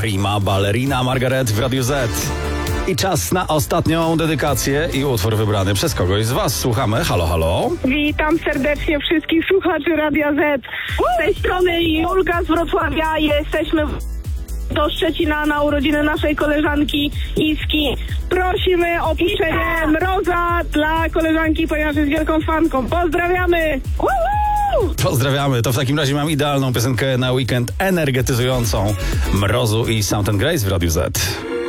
Prima ballerina Margaret w Radiu Z. I czas na ostatnią dedykację i utwór wybrany przez kogoś z was. Słuchamy. Halo, halo. Witam serdecznie wszystkich słuchaczy Radia Z. Z tej strony Julka z Wrocławia. Jesteśmy do Szczecina na urodziny naszej koleżanki Iski. Prosimy o puszczenie Mroza dla koleżanki, ponieważ jest wielką fanką. Pozdrawiamy! Pozdrawiamy. To w takim razie mam idealną piosenkę na weekend energetyzującą Mrozu i Sound & Grace w Radiu Z.